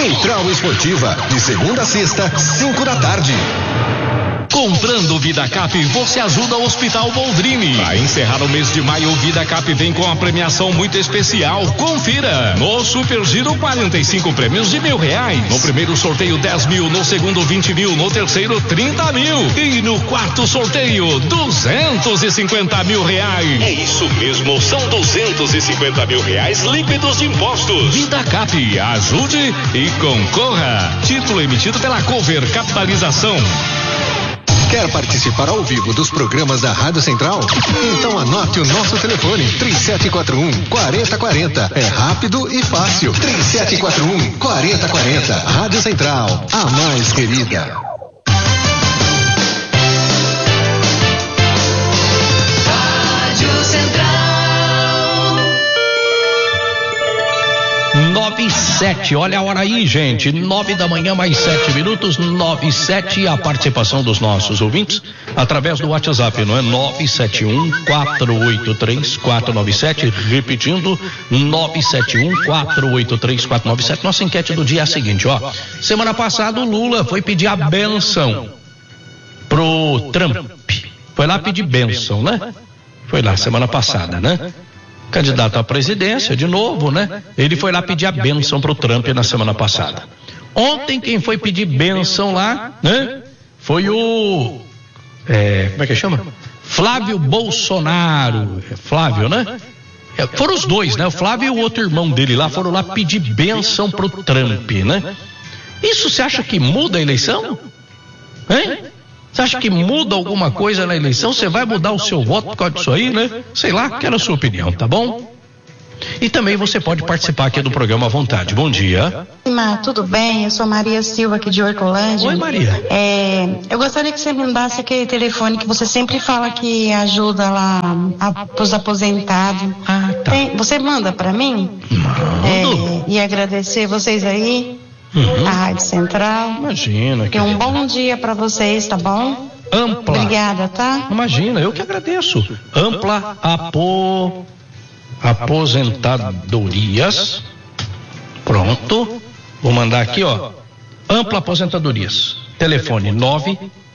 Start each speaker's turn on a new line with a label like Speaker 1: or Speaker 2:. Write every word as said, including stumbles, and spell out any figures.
Speaker 1: Central Esportiva, de segunda a sexta, cinco da tarde.
Speaker 2: Comprando VidaCap, você ajuda o Hospital Boldrini. Para encerrar o mês de maio, o VidaCap vem com uma premiação muito especial. Confira! No Super Giro, quarenta e cinco prêmios de mil reais. No primeiro sorteio, dez mil. No segundo, vinte mil. No terceiro, trinta mil. E no quarto sorteio, duzentos e cinquenta mil reais. É isso mesmo, são duzentos e cinquenta mil reais líquidos de impostos. VidaCap, ajude e concorra. Título emitido pela Cover Capitalização.
Speaker 1: Quer participar ao vivo dos programas da Rádio Central? Então anote o nosso telefone, três sete quatro um, quatro zero quatro zero. É rápido e fácil. três sete quatro um, quatro zero quatro zero. Rádio Central, a mais querida.
Speaker 3: Rádio Central.
Speaker 4: nove e sete, olha a hora aí, gente. Nove da manhã, mais sete minutos. Nove e sete, a participação dos nossos ouvintes através do WhatsApp, não é? nove sete um, quatro oito três, quatro nove sete. Repetindo, nove sete um, quatro oito três, quatro nove sete. Nossa enquete do dia é a seguinte, ó. Semana passada o Lula foi pedir a benção pro Trump. Foi lá pedir benção, né? Foi lá semana passada, né? Candidato à presidência, de novo, né? Ele foi lá pedir a bênção pro Trump na semana passada. Ontem, quem foi pedir bênção lá, né? Foi o... É, como é que chama? Flávio Bolsonaro. É Flávio, né? É, foram os dois, né? O Flávio e o outro irmão dele lá foram lá pedir bênção pro Trump, né? Isso você acha que muda a eleição? Hein? Você acha que muda alguma coisa na eleição? Você vai mudar o seu voto por causa disso aí, né? Sei lá, quero a sua opinião, tá bom? E também você pode participar aqui do programa à vontade. Bom dia.
Speaker 5: Má, tudo bem? Eu sou Maria Silva aqui de Hortolândia.
Speaker 4: Oi, Maria.
Speaker 5: É, eu gostaria que você me mandasse aquele telefone que você sempre fala que ajuda lá a, os aposentados.
Speaker 4: Ah, tá.
Speaker 5: Tem, você manda pra mim?
Speaker 4: Mando.
Speaker 5: É, e agradecer vocês aí.
Speaker 4: Uhum.
Speaker 5: A Rádio Central.
Speaker 4: Imagina.
Speaker 5: E um bom dia pra vocês, tá bom?
Speaker 4: Ampla.
Speaker 5: Obrigada, tá?
Speaker 4: Imagina, eu que agradeço. Ampla apo, aposentadorias. Pronto. Vou mandar aqui, ó. Ampla aposentadorias. Telefone nove